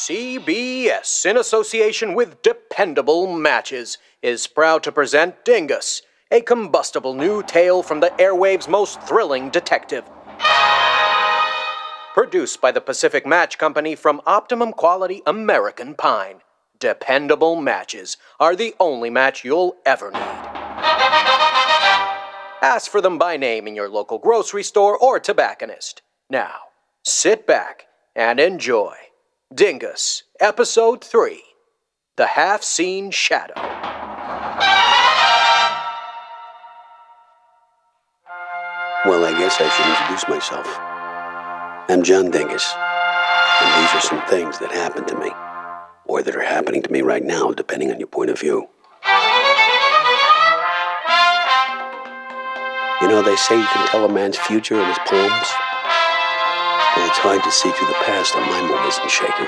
CBS, in association with Dependable Matches, is proud to present Dingus, a combustible new tale from the airwaves' most thrilling detective. Produced by the Pacific Match Company from Optimum Quality American Pine. Dependable Matches are the only match you'll ever need. Ask for them by name in your local grocery store or tobacconist. Now, sit back and enjoy Dingus, Episode 3, The Half-Seen Shadow. Well, I guess I should introduce myself. I'm John Dingus, and these are some things that happened to me, or that are happening to me right now, depending on your point of view. You know, they say you can tell a man's future in his palms. Well, it's hard to see through the past on my movers and shakers.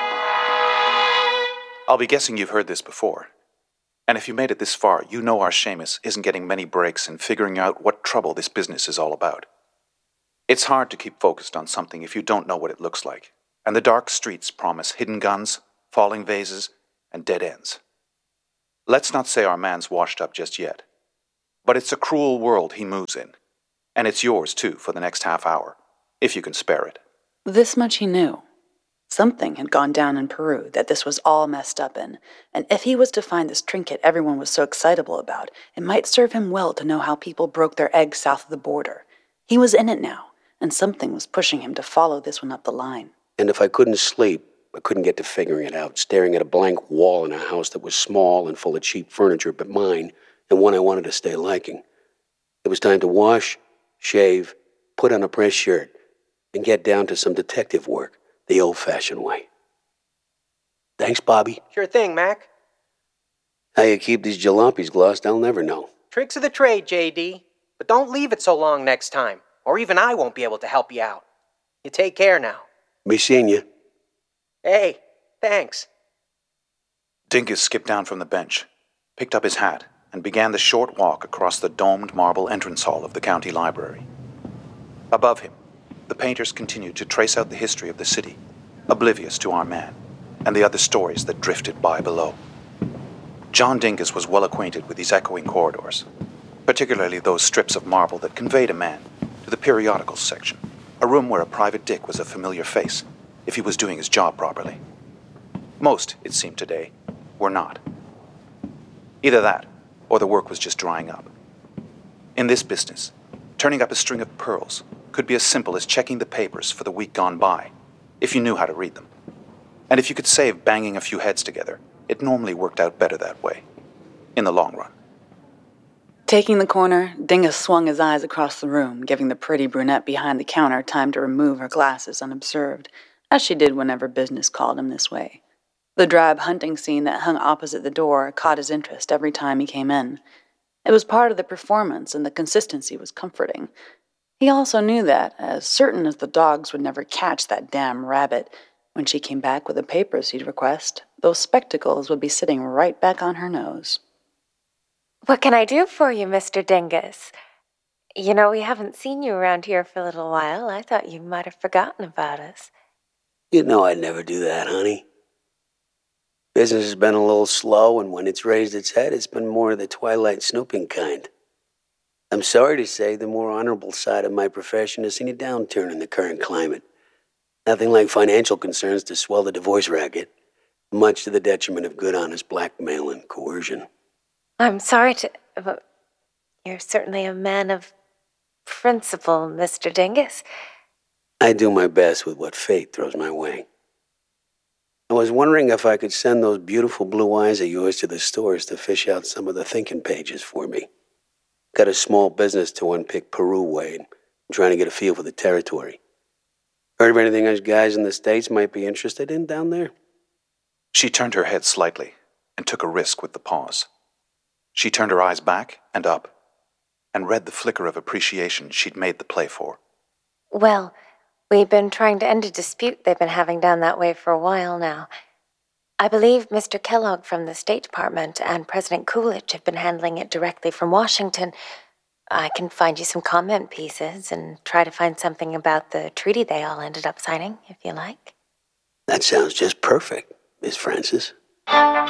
I'll be guessing you've heard this before. And if you made it this far, you know our Seamus isn't getting many breaks in figuring out what trouble this business is all about. It's hard to keep focused on something if you don't know what it looks like, and the dark streets promise hidden guns, falling vases, and dead ends. Let's not say our man's washed up just yet, but it's a cruel world he moves in, and it's yours too for the next half hour, if you can spare it. This much he knew. Something had gone down in Peru that this was all messed up in, and if he was to find this trinket everyone was so excitable about, it might serve him well to know how people broke their eggs south of the border. He was in it now, and something was pushing him to follow this one up the line. And if I couldn't sleep, I couldn't get to figuring it out, staring at a blank wall in a house that was small and full of cheap furniture but mine, and one I wanted to stay liking. It was time to wash, shave, put on a press shirt, and get down to some detective work, the old-fashioned way. Thanks, Bobby. Sure thing, Mac. How you keep these jalopies glossed, I'll never know. Tricks of the trade, J.D. But don't leave it so long next time, or even I won't be able to help you out. You take care now. Be seeing you. Hey, thanks. Dingus skipped down from the bench, picked up his hat, and began the short walk across the domed marble entrance hall of the county library. Above him, the painters continued to trace out the history of the city, oblivious to our man, and the other stories that drifted by below. John Dingus was well acquainted with these echoing corridors, particularly those strips of marble that conveyed a man to the periodicals section, a room where a private dick was a familiar face, if he was doing his job properly. Most, it seemed today, were not. Either that, or the work was just drying up. In this business, turning up a string of pearls could be as simple as checking the papers for the week gone by, if you knew how to read them. And if you could save banging a few heads together, it normally worked out better that way, in the long run. Taking the corner, Dingus swung his eyes across the room, giving the pretty brunette behind the counter time to remove her glasses unobserved, as she did whenever business called him this way. The drab hunting scene that hung opposite the door caught his interest every time he came in. It was part of the performance, and the consistency was comforting. He also knew that, as certain as the dogs would never catch that damn rabbit, when she came back with the papers he'd request, those spectacles would be sitting right back on her nose. What can I do for you, Mr. Dingus? You know, we haven't seen you around here for a little while. I thought you might have forgotten about us. You know I'd never do that, honey. Business has been a little slow, and when it's raised its head, it's been more of the twilight snooping kind. I'm sorry to say the more honorable side of my profession has seen a downturn in the current climate. Nothing like financial concerns to swell the divorce racket, much to the detriment of good, honest blackmail and coercion. I'm sorry but you're certainly a man of principle, Mr. Dingus. I do my best with what fate throws my way. I was wondering if I could send those beautiful blue eyes of yours to the stores to fish out some of the thinking pages for me. Got a small business to unpick Peru way, and I'm trying to get a feel for the territory. Heard of anything those guys in the States might be interested in down there? She turned her head slightly and took a risk with the pause. She turned her eyes back and up and read the flicker of appreciation she'd made the play for. Well, we've been trying to end a dispute they've been having down that way for a while now. I believe Mr. Kellogg from the State Department and President Coolidge have been handling it directly from Washington. I can find you some comment pieces and try to find something about the treaty they all ended up signing, if you like. That sounds just perfect, Miss Francis.